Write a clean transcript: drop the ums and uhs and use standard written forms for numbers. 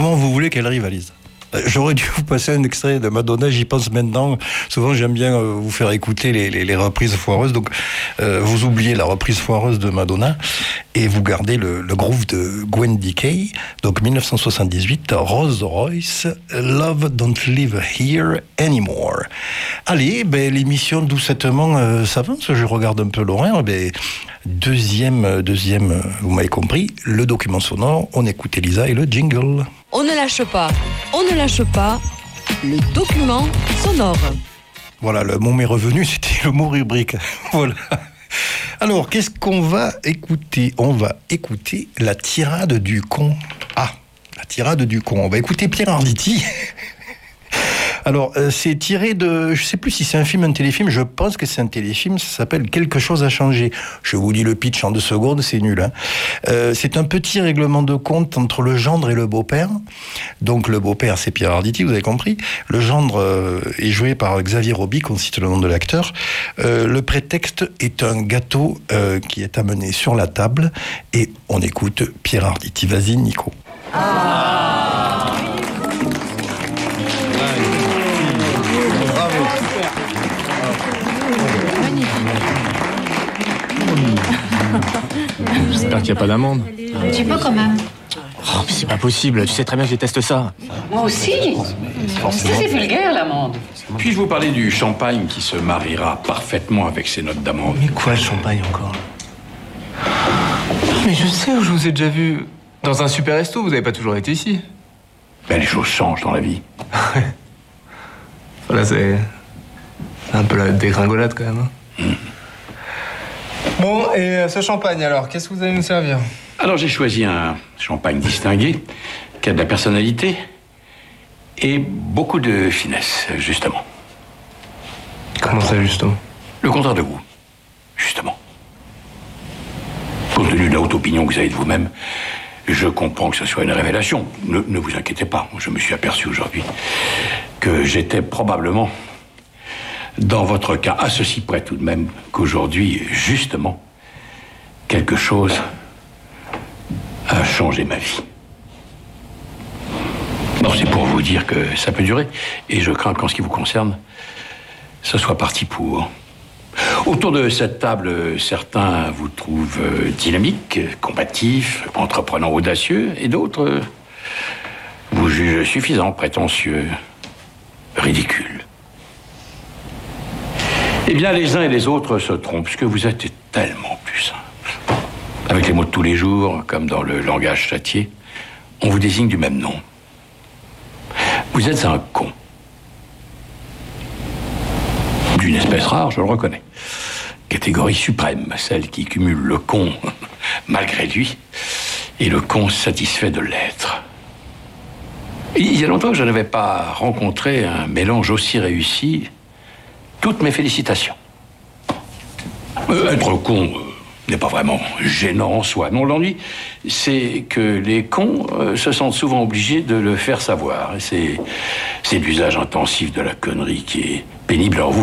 comment vous voulez qu'elle rivalise? J'aurais dû vous passer un extrait de Madonna, j'y pense maintenant. Souvent, j'aime bien vous faire écouter les reprises foireuses. Donc, vous oubliez la reprise foireuse de Madonna et vous gardez le groove de Gwen Decay. Donc, 1978, Rolls Royce, Love Don't Live Here Anymore. Allez, l'émission doucettement s'avance. Je regarde un peu l'horaire. Deuxième, vous m'avez compris, le document sonore. On écoute Elisa et le jingle. On ne lâche pas, le document sonore. Voilà, le mot m'est revenu, c'était le mot rubrique. Voilà. Alors, qu'est-ce qu'on va écouter? On va écouter la tirade du con. Ah, la tirade du con. On va écouter Pierre Arditi. Alors, c'est tiré de... Je ne sais plus si c'est un film, un téléfilm. Je pense que c'est un téléfilm. Ça s'appelle Quelque chose a changé. Je vous dis le pitch en 2 secondes, c'est nul. Hein. C'est un petit règlement de compte entre le gendre et le beau-père. Donc, le beau-père, c'est Pierre Arditi, vous avez compris. Le gendre est joué par Xavier Robic, on cite le nom de l'acteur. Le prétexte est un gâteau qui est amené sur la table. Et on écoute Pierre Arditi. Vas-y, Nico. J'espère qu'il n'y a pas d'amende. Un petit peu quand même. Oh, mais c'est pas possible, tu sais très bien que je déteste ça. Moi aussi. C'est vulgaire l'amende. Puis-je vous parler du champagne qui se mariera parfaitement avec ces notes d'amende? Mais quoi le champagne encore? Mais je sais où je vous ai déjà vu. Dans un super resto, vous n'avez pas toujours été ici. Ben, les choses changent dans la vie. Voilà, c'est un peu la dégringolade quand même. Hein. Bon, et ce champagne alors, qu'est-ce que vous allez nous servir? Alors j'ai choisi un champagne distingué, qui a de la personnalité et beaucoup de finesse, justement. Comment ça, justement? Le contraire de vous, justement. Compte tenu de la haute opinion que vous avez de vous-même, je comprends que ce soit une révélation. Ne vous inquiétez pas, je me suis aperçu aujourd'hui que j'étais probablement, dans votre cas, à ceci près tout de même, qu'aujourd'hui, justement, quelque chose a changé ma vie. Bon, c'est pour vous dire que ça peut durer, et je crains qu'en ce qui vous concerne, ce soit parti pour. Autour de cette table, certains vous trouvent dynamique, combatif, entreprenant audacieux, et d'autres vous jugent suffisant, prétentieux, ridicule. Eh bien, les uns et les autres se trompent, puisque vous êtes tellement plus simple. Avec les mots de tous les jours, comme dans le langage châtié, on vous désigne du même nom. Vous êtes un con. D'une espèce rare, je le reconnais. Catégorie suprême, celle qui cumule le con malgré lui et le con satisfait de l'être. Il y a longtemps que je n'avais pas rencontré un mélange aussi réussi. Toutes mes félicitations. Être con n'est pas vraiment gênant en soi. Non, l'ennui, c'est que les cons se sentent souvent obligés de le faire savoir. Et c'est l'usage intensif de la connerie qui est pénible. Alors vous